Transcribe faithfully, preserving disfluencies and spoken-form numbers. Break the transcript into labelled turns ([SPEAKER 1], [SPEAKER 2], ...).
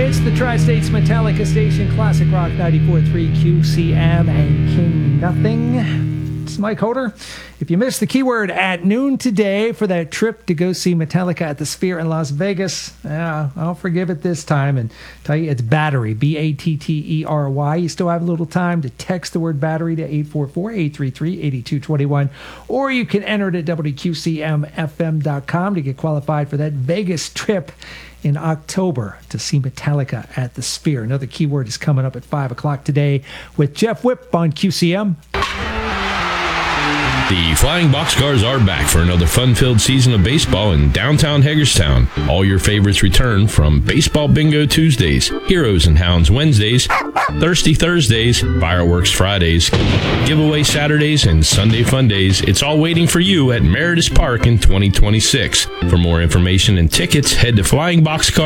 [SPEAKER 1] It's the Tri-States Metallica Station, Classic Rock ninety-four point three Q C M and King Nothing. It's Mike Holder. If you missed the keyword at noon today for that trip to go see Metallica at the Sphere in Las Vegas, uh, I'll forgive it this time and tell you it's battery, B A T T E R Y. You still have a little time to text the word battery to eight four four, eight three three, eight two two one, or you can enter it at W Q C M F M dot com to get qualified for that Vegas trip in October to see Metallica at the Sphere. Another keyword is coming up at five o'clock today with Jeff Whipp on Q C M.
[SPEAKER 2] The Flying Boxcars are back for another fun-filled season of baseball in downtown Hagerstown. All your favorites return from Baseball Bingo Tuesdays, Heroes and Hounds Wednesdays, Thirsty Thursdays, Fireworks Fridays, Giveaway Saturdays, and Sunday Fun Days. It's all waiting for you at Meredith Park in twenty twenty-six. For more information and tickets, head to Flying Boxcars.